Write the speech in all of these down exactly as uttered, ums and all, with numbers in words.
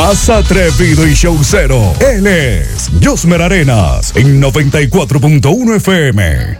más atrevido y showcero. Él es Josmer Arenas en noventa y cuatro punto uno F M.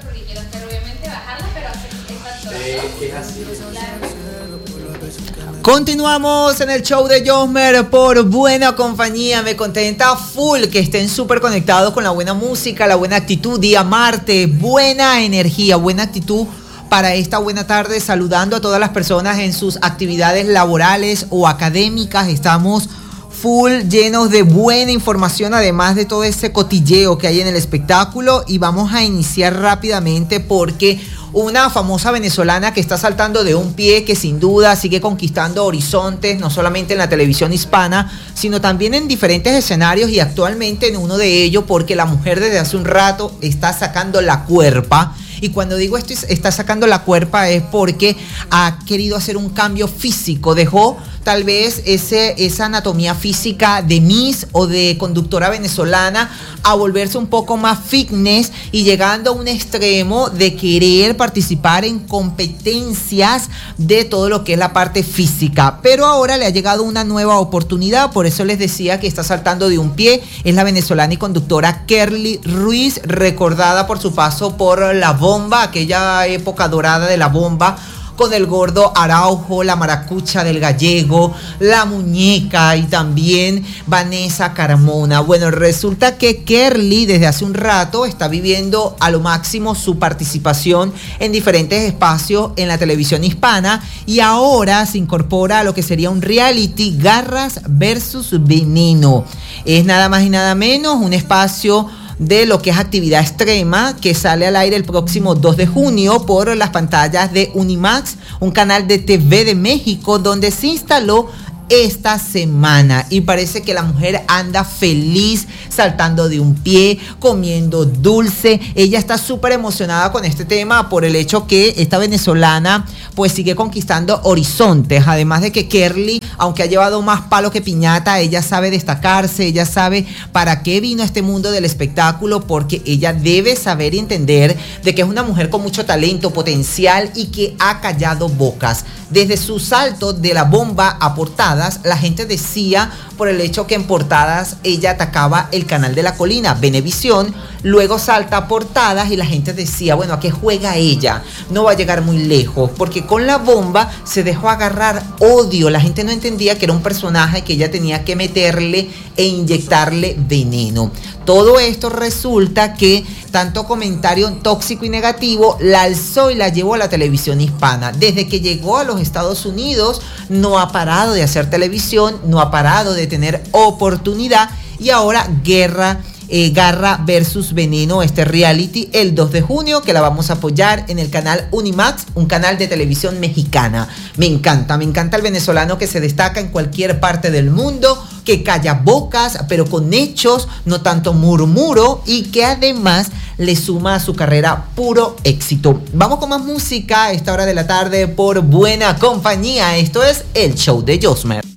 Continuamos en el show de Josmer por Buena Compañía. Me contenta full que estén súper conectados con la buena música, la buena actitud. Día martes, buena energía, buena actitud para esta buena tarde. Saludando a todas las personas en sus actividades laborales o académicas. Estamos full llenos de buena información, además de todo ese cotilleo que hay en el espectáculo. Y vamos a iniciar rápidamente porque una famosa venezolana que está saltando de un pie, que sin duda sigue conquistando horizontes, no solamente en la televisión hispana, sino también en diferentes escenarios, y actualmente en uno de ellos, porque la mujer desde hace un rato está sacando la cuerpa. Y cuando digo esto, está sacando la cuerpa, es porque ha querido hacer un cambio físico. Dejó tal vez ese, esa anatomía física de Miss o de conductora venezolana a volverse un poco más fitness, y llegando a un extremo de querer participar en competencias de todo lo que es la parte física. Pero ahora le ha llegado una nueva oportunidad, por eso les decía que está saltando de un pie. Es la venezolana y conductora Kerly Ruiz, recordada por su paso por La Bomba, aquella época dorada de La Bomba, con el Gordo Araujo, la Maracucha del Gallego, la Muñeca y también Vanessa Carmona. Bueno, resulta que Kerly desde hace un rato está viviendo a lo máximo su participación en diferentes espacios en la televisión hispana, y ahora se incorpora a lo que sería un reality, Garras versus Veneno. Es nada más y nada menos un espacio de lo que es actividad extrema, que sale al aire el próximo dos de junio por las pantallas de Unimax, un canal de T V de México, donde se instaló esta semana. Y parece que la mujer anda feliz, saltando de un pie, comiendo dulce. Ella está súper emocionada con este tema por el hecho que esta venezolana pues sigue conquistando horizontes. Además de que Kerly, aunque ha llevado más palo que piñata, ella sabe destacarse, ella sabe para qué vino a este mundo del espectáculo, porque ella debe saber y entender de que es una mujer con mucho talento, potencial, y que ha callado bocas. Desde su salto de La Bomba a Portadas, la gente decía por el hecho que en Portadas ella atacaba el canal de La Colina, Venevisión. Luego salta a Portadas y la gente decía, bueno, ¿a qué juega ella? No va a llegar muy lejos, porque con La Bomba se dejó agarrar odio. La gente no entendía que era un personaje que ella tenía que meterle e inyectarle veneno. Todo esto resulta que tanto comentario tóxico y negativo la alzó y la llevó a la televisión hispana. Desde que llegó a los Estados Unidos no ha parado de hacer televisión, no ha parado de tener oportunidad, y ahora guerra Eh, Garra versus Veneno, este reality, el dos de junio, que la vamos a apoyar en el canal Unimax, un canal de televisión mexicana. Me encanta, me encanta el venezolano que se destaca en cualquier parte del mundo, que calla bocas, pero con hechos, no tanto murmuro, y que además le suma a su carrera puro éxito. Vamos con más música a esta hora de la tarde por Buena Compañía. Esto es el show de Josmer.